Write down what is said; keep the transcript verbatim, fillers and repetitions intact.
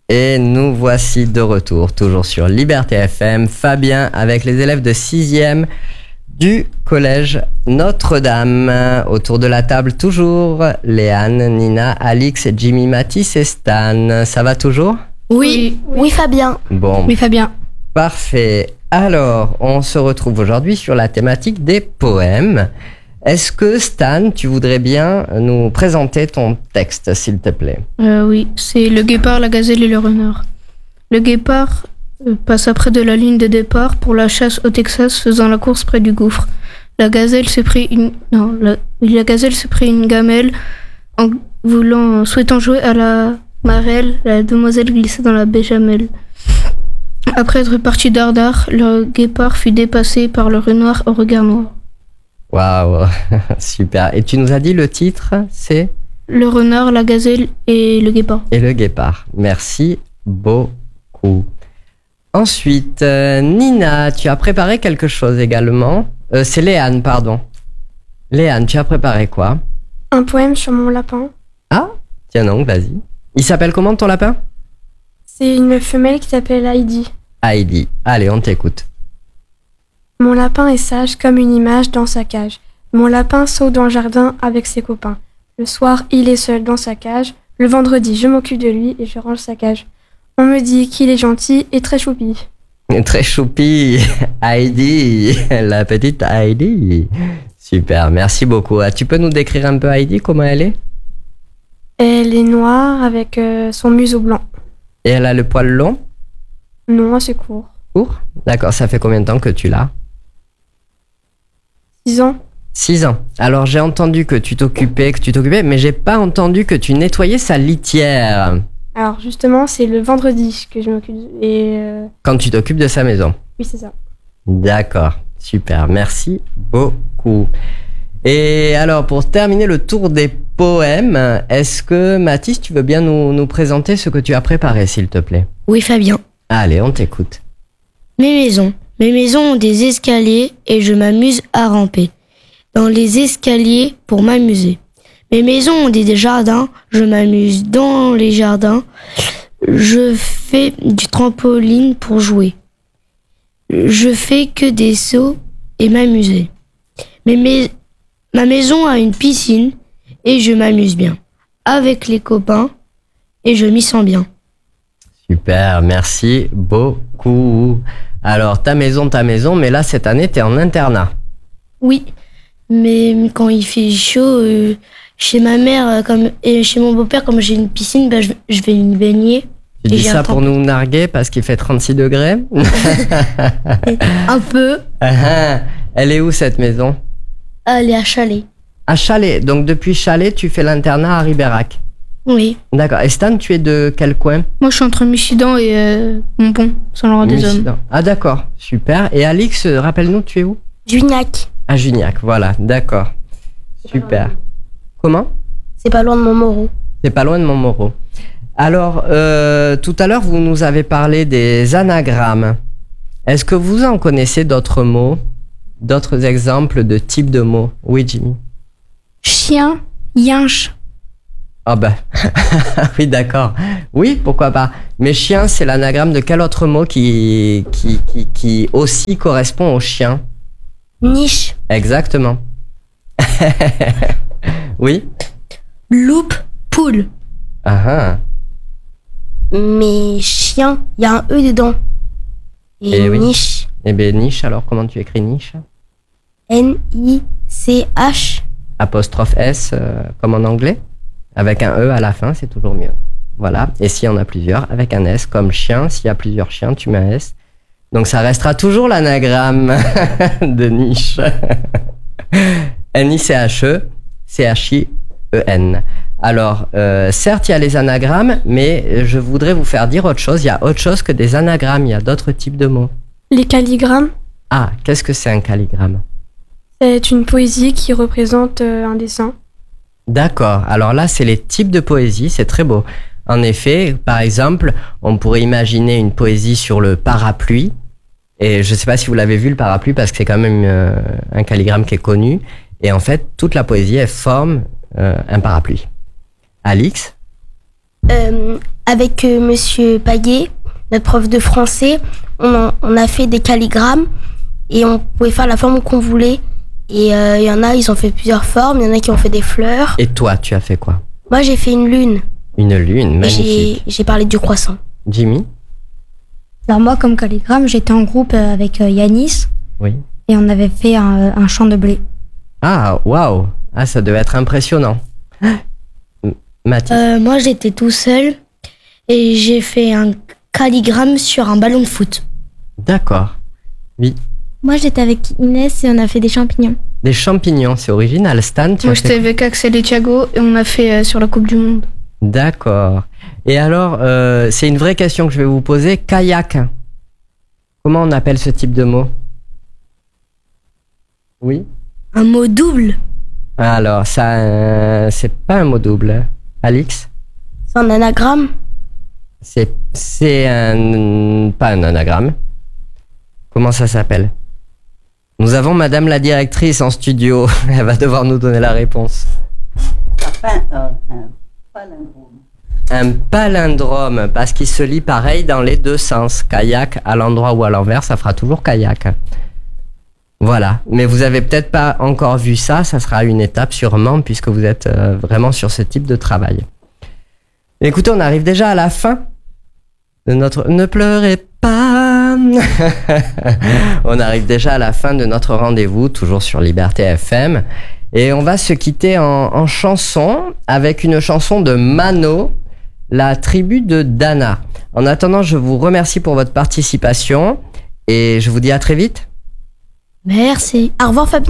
Et nous voici de retour, toujours sur Liberté F M. Fabien avec les élèves de sixième du collège Notre-Dame. Autour de la table, toujours Léane, Nina, Alix, Jimmy, Mathis et Stan. Ça va toujours ? Oui, oui Fabien. Bon, Oui Fabien. parfait. Alors, on se retrouve aujourd'hui sur la thématique des poèmes. Est-ce que Stan, tu voudrais bien nous présenter ton texte, s'il te plaît ? Euh, oui, c'est le guépard, la gazelle et le renard. Le guépard euh, passa près de la ligne de départ pour la chasse au Texas, faisant la course près du gouffre. La gazelle se prit une non, la, la gazelle se prit une gamelle en voulant, souhaitant jouer à la marelle. La demoiselle glissa dans la béchamel. Après être parti dardard, le guépard fut dépassé par le renard au regard noir. Waouh, super. Et tu nous as dit le titre, c'est ? Le renard, la gazelle et le guépard. Et le guépard. Merci beaucoup. Ensuite, euh, Nina, tu as préparé quelque chose également. Euh, c'est Léane, pardon. Léane, tu as préparé quoi ? Un poème sur mon lapin. Ah, tiens donc, vas-y. Il s'appelle comment ton lapin ? C'est une femelle qui s'appelle Heidi. Heidi. Allez, on t'écoute. Mon lapin est sage comme une image dans sa cage. Mon lapin saute dans le jardin avec ses copains. Le soir, il est seul dans sa cage. Le vendredi, je m'occupe de lui et je range sa cage. On me dit qu'il est gentil et très choupi. Très choupi, Heidi, la petite Heidi. Super, merci beaucoup. Ah, tu peux nous décrire un peu Heidi, comment elle est ? Elle est noire avec euh, son museau blanc. Et elle a le poil long ? Non, assez court. Court ? D'accord, ça fait combien de temps que tu l'as ? Six ans. Six ans. Alors j'ai entendu que tu t'occupais, que tu t'occupais, mais j'ai pas entendu que tu nettoyais sa litière. Alors justement, c'est le vendredi que je m'occupe. Et euh... Quand tu t'occupes de sa maison. oui, c'est ça. D'accord, super, merci beaucoup. Et alors pour terminer le tour des poèmes, est-ce que Mathis, tu veux bien nous, nous présenter ce que tu as préparé, s'il te plaît ? Oui Fabien. Allez, on t'écoute. Mes maisons. Mes maisons ont des escaliers et je m'amuse à ramper dans les escaliers pour m'amuser. Mes maisons ont des jardins, je m'amuse dans les jardins. Je fais du trampoline pour jouer. Je fais que des sauts et m'amuser. Mais mes, ma maison a une piscine et je m'amuse bien avec les copains et je m'y sens bien. Super, merci beaucoup. Alors, ta maison, ta maison, mais là, cette année, t'es en internat. Oui, mais quand il fait chaud, euh, chez ma mère euh, comme, et chez mon beau-père, comme j'ai une piscine, bah, je, je vais me baigner. Tu Et dis j'ai ça un pour temps- nous narguer parce qu'il fait trente-six degrés ? Un peu. Ah, elle est où, cette maison ? Aller à Chalet. À Chalet. Donc, depuis Chalet, tu fais l'internat à Ribérac. Oui. D'accord. Et Stan, tu es de quel coin ? Moi je suis entre Mussidan et euh, Montpont, Saint-Laurent-des-Hommes. Ah, d'accord. Super. Et Alix, euh, rappelle-nous, tu es où ? Juniac. À Juniac, voilà. D'accord. Super. Comment ? C'est pas loin de Montmoreau. C'est pas loin de Montmoreau. Alors, euh, tout à l'heure, vous nous avez parlé des anagrammes. Est-ce que vous en connaissez d'autres mots, d'autres exemples de types de mots ? Oui, Jimmy. Chien, yinche. Ah ben, oui, d'accord. Oui, pourquoi pas. Mais chien, c'est l'anagramme de quel autre mot qui, qui, qui, qui aussi correspond au chien ? Niche. Exactement. Oui. Loupe, poule. Ah ah. Mais chien, il y a un E dedans. Et, Eh oui. niche. Eh bien, niche, alors comment tu écris niche ? N I C H. Apostrophe S, euh, comme en anglais. Avec un E à la fin, c'est toujours mieux. Voilà. Et s'il y en a plusieurs, avec un S, comme chien, s'il y a plusieurs chiens, tu mets un S. Donc ça restera toujours l'anagramme de niche. N I C H E, C H I E N. Alors, euh, certes, il y a les anagrammes, mais je voudrais vous faire dire autre chose. Il y a autre chose que des anagrammes, il y a d'autres types de mots. Les calligrammes. Ah, qu'est-ce que c'est un calligramme ? C'est une poésie qui représente euh, un dessin. D'accord. Alors là, c'est les types de poésie. C'est très beau. En effet, par exemple, on pourrait imaginer une poésie sur le parapluie. Et je ne sais pas si vous l'avez vu, le parapluie, parce que c'est quand même euh, un calligramme qui est connu. Et en fait, toute la poésie, elle forme euh, un parapluie. Alix ? Euh, avec euh, Monsieur Payet, notre prof de français, on, en- on a fait des calligrammes et on pouvait faire la forme qu'on voulait. Et euh, il y en a, ils ont fait plusieurs formes, il y en a qui ont fait des fleurs. Et toi, tu as fait quoi? Moi, j'ai fait une lune Une lune, et j'ai, magnifique. j'ai parlé du croissant. Jimmy? Alors moi, comme calligramme, j'étais en groupe euh, avec euh, Yanis Oui. et on avait fait un, un champ de blé. Ah, waouh! Ah, ça devait être impressionnant. M- Mathis? Euh, moi, j'étais tout seul et j'ai fait un calligramme sur un ballon de foot. D'accord. Oui. Moi, j'étais avec Inès et on a fait des champignons. Des champignons, c'est original. Stan, tu Moi, as j'étais fait... avec Axel et Thiago et on a fait euh, sur la Coupe du Monde. D'accord. Et alors, euh, c'est une vraie question que je vais vous poser. Kayak. Comment on appelle ce type de mot? Oui. Un mot double. Alors, ça, euh, c'est pas un mot double. Alix? C'est un anagramme. C'est, c'est un, pas un anagramme. Comment ça s'appelle? Nous avons Madame la directrice en studio. Elle va devoir nous donner la réponse. Enfin, euh, un palindrome. Un palindrome, parce qu'il se lit pareil dans les deux sens. Kayak à l'endroit ou à l'envers, ça fera toujours kayak. Voilà. Mais vous avez peut-être pas encore vu ça. Ça sera une étape sûrement, puisque vous êtes euh, vraiment sur ce type de travail. Écoutez, on arrive déjà à la fin de notre... Ne pleurez pas. On arrive déjà à la fin de notre rendez-vous, toujours sur Liberté F M. Et on va se quitter en, en chanson, avec une chanson de Mano, la tribu de Dana. En attendant, je vous remercie pour votre participation et je vous dis à très vite. Merci. Au revoir, Fabien.